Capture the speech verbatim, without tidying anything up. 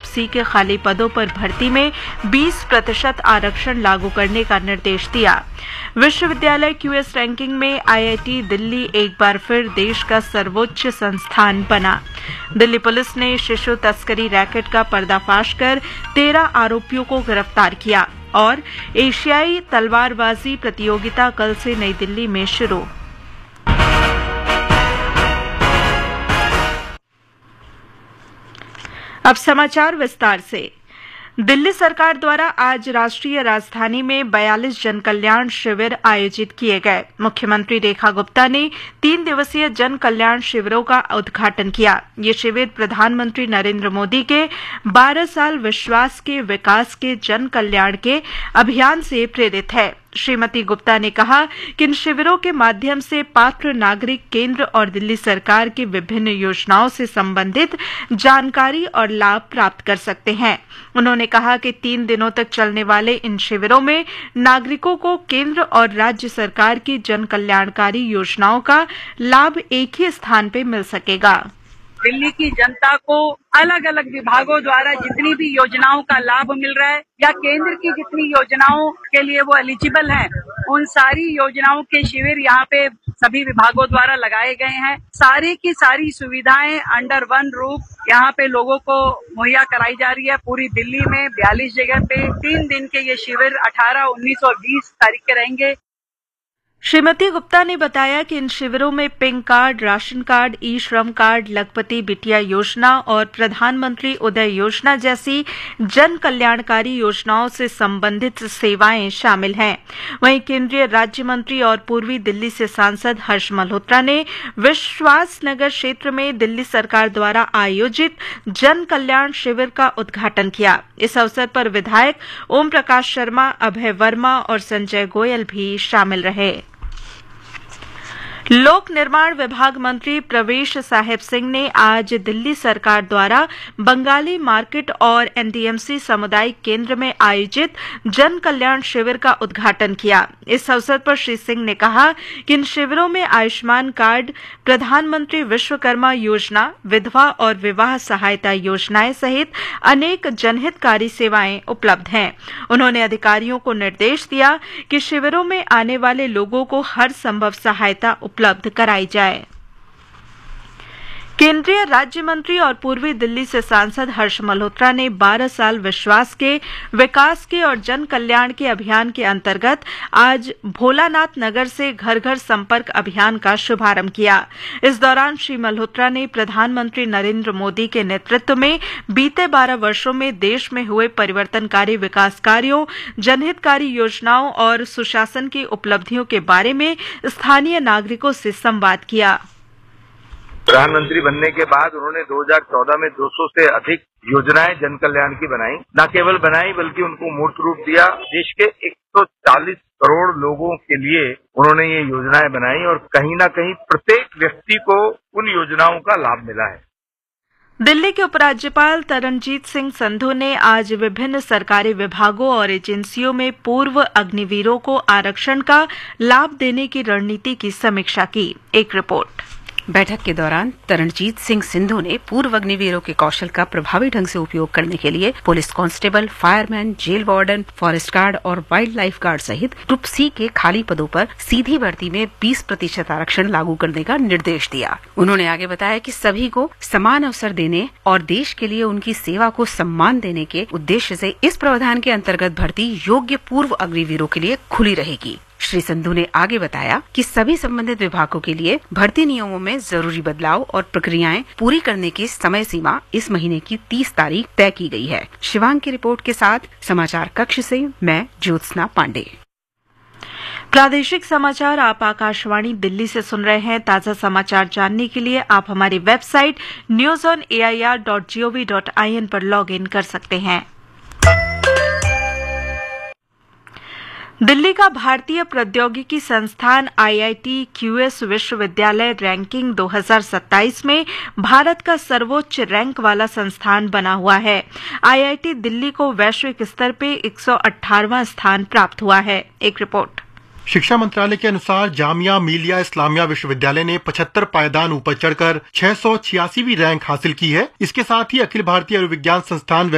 सी के खाली पदों पर भर्ती में बीस प्रतिशत आरक्षण लागू करने का निर्देश दिया। विश्वविद्यालय क्यूएस रैंकिंग में आईआईटी दिल्ली एक बार फिर देश का सर्वोच्च संस्थान बना। दिल्ली पुलिस ने शिशु तस्करी रैकेट का पर्दाफाश कर तेरह आरोपियों को गिरफ्तार किया और एशियाई तलवारबाजी प्रतियोगिता कल से नई दिल्ली में शुरू। अब समाचार विस्तार से। दिल्ली सरकार द्वारा आज राष्ट्रीय राजधानी में बयालीस जन कल्याण शिविर आयोजित किए गए। मुख्यमंत्री रेखा गुप्ता ने तीन दिवसीय जन कल्याण शिविरों का उद्घाटन किया। ये शिविर प्रधानमंत्री नरेंद्र मोदी के बारह साल विश्वास के विकास के जन कल्याण के अभियान से प्रेरित है। श्रीमती गुप्ता ने कहा कि इन शिविरों के माध्यम से पात्र नागरिक केंद्र और दिल्ली सरकार की विभिन्न योजनाओं से संबंधित जानकारी और लाभ प्राप्त कर सकते हैं। उन्होंने कहा कि तीन दिनों तक चलने वाले इन शिविरों में नागरिकों को केंद्र और राज्य सरकार की जन कल्याणकारी योजनाओं का लाभ एक ही स्थान पर मिल सकेगा। दिल्ली की जनता को अलग अलग विभागों द्वारा जितनी भी योजनाओं का लाभ मिल रहा है या केंद्र की जितनी योजनाओं के लिए वो एलिजिबल हैं, उन सारी योजनाओं के शिविर यहाँ पे सभी विभागों द्वारा लगाए गए हैं। सारी की सारी सुविधाएं अंडर वन रूफ यहाँ पे लोगों को मुहैया कराई जा रही है। पूरी दिल्ली में बयालीस जगह पे तीन दिन के ये शिविर अठारह, उन्नीस और बीस तारीख के रहेंगे। श्रीमती गुप्ता ने बताया कि इन शिविरों में पिंक कार्ड, राशन कार्ड, ई श्रम कार्ड, लखपति बिटिया योजना और प्रधानमंत्री उदय योजना जैसी जन कल्याणकारी योजनाओं से संबंधित सेवाएं शामिल हैं। वहीं केंद्रीय राज्य मंत्री और पूर्वी दिल्ली से सांसद हर्ष मल्होत्रा ने विश्वास नगर क्षेत्र में दिल्ली सरकार द्वारा आयोजित जन कल्याण शिविर का उद्घाटन किया। इस अवसर पर विधायक ओम प्रकाश शर्मा, अभय वर्मा और संजय गोयल भी शामिल रहे। लोक निर्माण विभाग मंत्री प्रवेश साहिब सिंह ने आज दिल्ली सरकार द्वारा बंगाली मार्केट और एनडीएमसी सामुदायिक केंद्र में आयोजित जन कल्याण शिविर का उद्घाटन किया। इस अवसर पर श्री सिंह ने कहा कि इन शिविरों में आयुष्मान कार्ड, प्रधानमंत्री विश्वकर्मा योजना, विधवा और विवाह सहायता योजनाएं सहित अनेक जनहितकारी सेवाएं उपलब्ध हैं। उन्होंने अधिकारियों को निर्देश दिया कि शिविरों में आने वाले लोगों को हर संभव सहायता उपलब्ध कराई जाए। केंद्रीय राज्य मंत्री और पूर्वी दिल्ली से सांसद हर्ष मल्होत्रा ने बारह साल विश्वास के विकास के और जन कल्याण के अभियान के अंतर्गत आज भोलानाथ नगर से घर घर संपर्क अभियान का शुभारंभ किया। इस दौरान श्री मल्होत्रा ने प्रधानमंत्री नरेंद्र मोदी के नेतृत्व में बीते बारह वर्षों में देश में हुए परिवर्तनकारी विकास कार्यों, जनहितकारी योजनाओं और सुशासन की उपलब्धियों के बारे में स्थानीय नागरिकों से संवाद किया। प्रधानमंत्री बनने के बाद उन्होंने दो हज़ार चौदह में दो सौ से अधिक योजनाएं जन कल्याण की बनाई। न केवल बनाई बल्कि उनको मूर्त रूप दिया। देश के एक सौ चालीस करोड़ लोगों के लिए उन्होंने ये योजनाएं बनाई और कहीं न कहीं प्रत्येक व्यक्ति को उन योजनाओं का लाभ मिला है। दिल्ली के उपराज्यपाल तरनजीत सिंह संधू ने आज विभिन्न सरकारी विभागों और एजेंसियों में पूर्व अग्निवीरों को आरक्षण का लाभ देने की रणनीति की समीक्षा की। एक रिपोर्ट। बैठक के दौरान तरनजीत सिंह सिंधु ने पूर्व अग्निवीरों के कौशल का प्रभावी ढंग से उपयोग करने के लिए police constable, fireman, jail warden, forest guard और वाइल्ड लाइफ गार्ड सहित ग्रुप सी के खाली पदों पर सीधी भर्ती में बीस प्रतिशत आरक्षण लागू करने का निर्देश दिया। उन्होंने आगे बताया कि सभी को समान अवसर देने और देश के लिए उनकी सेवा को सम्मान देने के उद्देश्य से इस प्रावधान के अंतर्गत भर्ती योग्य पूर्व अग्निवीरों के लिए खुली रहेगी। श्री संधू ने आगे बताया कि सभी संबंधित विभागों के लिए भर्ती नियमों में जरूरी बदलाव और प्रक्रियाएं पूरी करने की समय सीमा इस महीने की तीस तारीख तय की गई है। शिवांग की रिपोर्ट के साथ समाचार कक्ष से मैं ज्योत्सना पांडे। प्रादेशिक समाचार आप आकाशवाणी दिल्ली से सुन रहे हैं। ताजा समाचार जानने के लिए आप हमारी website news on A I R dot G O V dot I N पर लॉग इन कर सकते हैं। दिल्ली का भारतीय प्रौद्योगिकी संस्थान आई आई टी क्यूएस विश्वविद्यालय रैंकिंग दो हज़ार सत्ताईस में भारत का सर्वोच्च रैंक वाला संस्थान बना हुआ है। आई आई टी दिल्ली को वैश्विक स्तर पे एक सौ अठारहवां स्थान प्राप्त हुआ है। एक रिपोर्ट। शिक्षा मंत्रालय के अनुसार जामिया मिलिया इस्लामिया विश्वविद्यालय ने पचहत्तर पायदान ऊपर चढ़कर छह सौ छियासीवीं रैंक हासिल की है। इसके साथ ही अखिल भारतीय आयुर्विज्ञान संस्थान